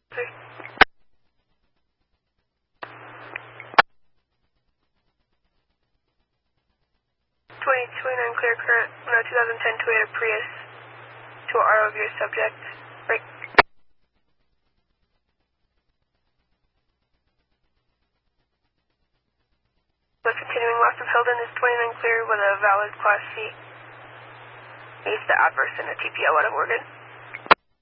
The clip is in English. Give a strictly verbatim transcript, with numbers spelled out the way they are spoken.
Three. twenty twenty-nine clear current, no, twenty ten Toyota Prius to R O of your subject. Break. The continuing loss of Hilden is twenty-nine clear with a valid Class C. Needs the adverse and a T P O out of Oregon.